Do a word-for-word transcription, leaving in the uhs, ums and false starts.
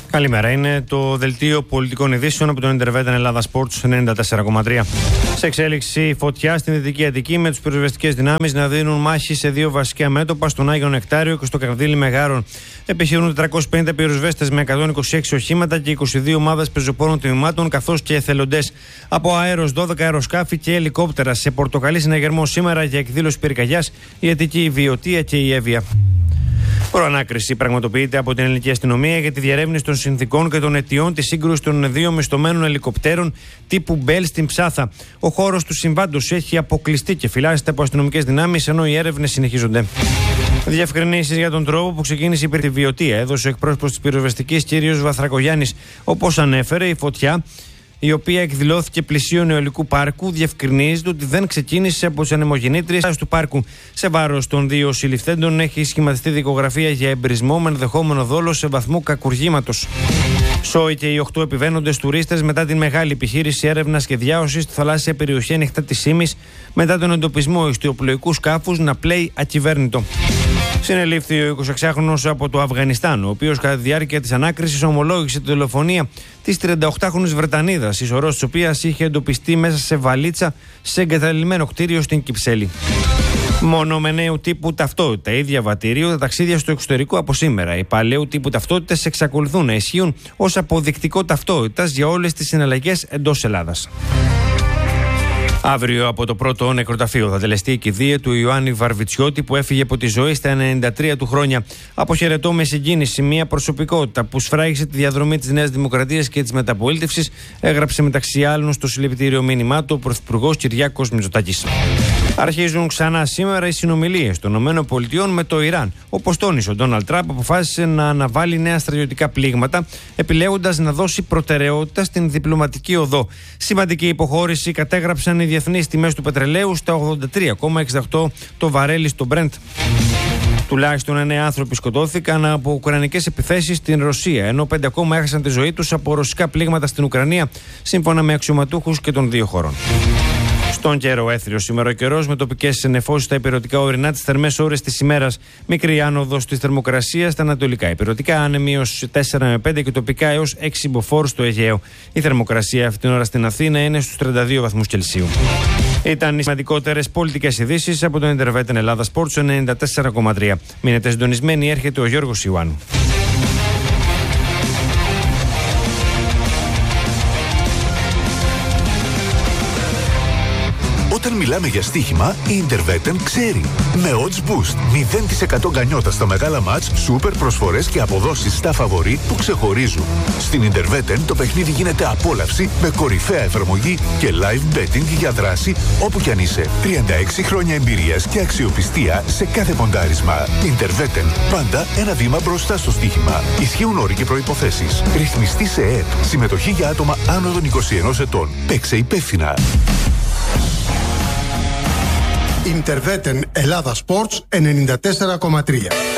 Καλημέρα. Είναι το δελτίο πολιτικών ειδήσεων από τον Intervetan Ελλάδα Sports ενενήντα τέσσερα κόμμα τρία. Σε εξέλιξη φωτιά στην Δυτική Αττική, με τις πυροσβεστικές δυνάμεις να δίνουν μάχη σε δύο βασικά μέτωπα, στον Άγιο Νεκτάριο και στο Καρδίλι Μεγάρων. Επιχειρούν τετρακόσιοι πενήντα πυροσβέστες με εκατόν είκοσι έξι οχήματα και είκοσι δύο ομάδες πεζοπόρων τμήματων, καθώς και εθελοντές από αέρος, δώδεκα αεροσκάφη και ελικόπτερα. Σε πορτοκαλί συναγερμό σήμερα για εκδήλωση πυρκαγιάς η Αττική, η Βιωτία και η Εύβοια. Προανάκριση πραγματοποιείται από την ελληνική αστυνομία για τη διερεύνηση των συνθηκών και των αιτιών της σύγκρουσης των δύο μισθωμένων ελικοπτέρων τύπου Μπέλ στην Ψάθα. Ο χώρος του συμβάντος έχει αποκλειστεί και φυλάσσεται από αστυνομικές δυνάμεις, ενώ οι έρευνες συνεχίζονται. Διευκρινήσεις για τον τρόπο που ξεκίνησε η Βιωτία έδωσε ο εκπρόσωπος της πυροσβεστικής κ. Βαθρακογιάννης. Όπως ανέφερε, η φωτιά, η οποία εκδηλώθηκε πλησίον αιωλικού πάρκου, διευκρινίζεται ότι δεν ξεκίνησε από τις ανεμογεννήτριες του πάρκου. Σε βάρος των δύο συλληφθέντων έχει σχηματιστεί δικογραφία για εμπρισμό με ενδεχόμενο δόλο σε βαθμό κακουργήματος. Σόι και οι οκτώ επιβαίνοντες τουρίστες μετά την μεγάλη επιχείρηση έρευνας και διάωσης στη θαλάσσια περιοχή ανοιχτά της Ήμης, μετά τον εντοπισμό ιστιοπλοϊκού σκάφους να πλέει ακυβέρνητο. Συνελήφθη ο εικοσιεξάχρονος από το Αφγανιστάν, ο οποίος κατά τη διάρκεια της ανάκρισης ομολόγησε τη δολοφονία της τριανταοκτάχρονης Βρετανίδας, η σωρός της οποίας είχε εντοπιστεί μέσα σε βαλίτσα σε εγκαταλειμμένο κτίριο στην Κυψέλη. Μόνο με νέου τύπου ταυτότητα ή διαβατήριο τα ταξίδια στο εξωτερικό από σήμερα. Οι παλαιού τύπου ταυτότητες εξακολουθούν να ισχύουν ως αποδεικτικό ταυτότητας για όλες τις συναλλαγές εντός Ελλάδας. Αύριο από το πρώτο νεκροταφείο θα τελεστεί η κηδεία του Ιωάννη Βαρβιτσιώτη, που έφυγε από τη ζωή στα ενενήντα τρία του χρόνια. Αποχαιρετώ με συγκίνηση μια προσωπικότητα που σφράγισε τη διαδρομή της Νέας Δημοκρατίας και της μεταπολίτευσης, έγραψε μεταξύ άλλων στο συλληπιτήριο μήνυμά του ο Πρωθυπουργός Κυριάκος Μητσοτάκης. Αρχίζουν ξανά σήμερα οι συνομιλίες των ΗΠΑ με το Ιράν. Όπως τόνισε ο Ντόναλντ Τραμπ, αποφάσισε να αναβάλει νέα στρατιωτικά πλήγματα, επιλέγοντας να δώσει προτεραιότητα στην διπλωματική οδό. Σημαντική υποχώρηση κατέγραψαν οι διεθνείς τιμές του πετρελαίου στα ογδόντα τρία κόμμα εξήντα οκτώ το βαρέλι στο Brent. Τουλάχιστον εννέα άνθρωποι σκοτώθηκαν από ουκρανικές επιθέσεις στην Ρωσία, ενώ πέντε ακόμα έχασαν τη ζωή τους από ρωσικά πλήγματα στην Ουκρανία, σύμφωνα με αξιωματούχους και των δύο χωρών. Στον καιρό, έθριο σήμερα ο καιρός, με τοπικές νεφώσεις στα ηπειρωτικά ορεινά τις θερμές ώρες της ημέρας. Μικρή άνοδος της θερμοκρασίας στα ανατολικά ηπειρωτικά, άνεμοι έως τέσσερα με πέντε και τοπικά έως έξι μποφόρ στο Αιγαίο. Η θερμοκρασία αυτή την ώρα στην Αθήνα είναι στους τριάντα δύο βαθμούς Κελσίου. Ήταν οι σημαντικότερες πολιτικές ειδήσεις από τον Intervetan Ελλάδα Sports ενενήντα τέσσερα κόμμα τρία. Μείνετε συντονισμένοι, έρχεται ο Γιώργος Ιωάννου. Όταν μιλάμε για στοίχημα, η Intervetan ξέρει. Με odds boost, μηδέν τοις εκατό γκανιότα στα μεγάλα μάτς, σούπερ προσφορές και αποδόσεις στα φαβορί που ξεχωρίζουν. Στην Intervetan το παιχνίδι γίνεται απόλαυση με κορυφαία εφαρμογή και live betting για δράση όπου κι αν είσαι. τριάντα έξι χρόνια εμπειρίας και αξιοπιστία σε κάθε ποντάρισμα. Intervetan, πάντα ένα βήμα μπροστά στο στοίχημα. Ισχύουν όροι και προϋποθέσεις. Ρυθμιστή σε ΕΕΠ. Συμμετοχή για άτομα άνω των είκοσι ενός ετών. Παίξε υπεύθυνα. Intervetan Ελλάδα Sports ενενήντα τέσσερα κόμμα τρία.